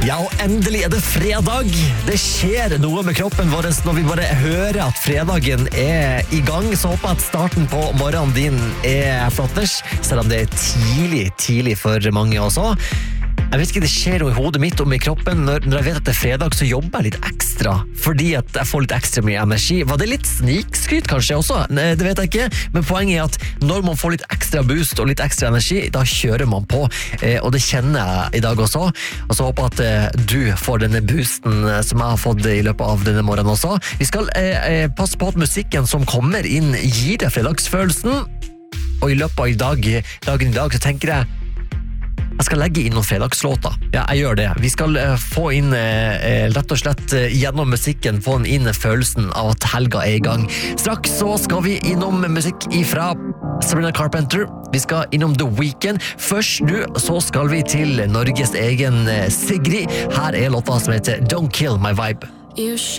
Ja, og endelig det fredag. Det skjer noe med kroppen vår når vi bare hører at fredagen i gang. Så håper jeg at starten på morgenen din flotters, selv om det tidlig for mange også. Jeg vet ikke, det skjer noe i hodet mitt og i kroppen. Når jeg vet at det fredag, så jobber jeg litt ekstra, fordi at jeg får litt ekstra mye energi. Var det litt snikskryt kanskje også? Nei, det vet jeg ikke, men poenget at når man får litt ekstra boost og litt ekstra energi, da kjører man på, og det kjenner jeg i dag også. Og så håper jeg at du får denne boosten som jeg har fått i løpet av denne morgenen også. Vi skal passe på at musikken som kommer inn gir deg fredagsfølelsen, og i løpet av dagen i dag så tenker jeg skal legge inn noen fredagslåter. Ja, jeg gjør det. Vi skal få inn rett og slett gjennom musikken, få inn følelsen av at helga i gang. Straks så skal vi innom musikk ifra Sabrina Carpenter. Vi skal innom The Weeknd. Først så skal vi til Norges egen Sigrid. Her låta som heter Don't Kill My Vibe.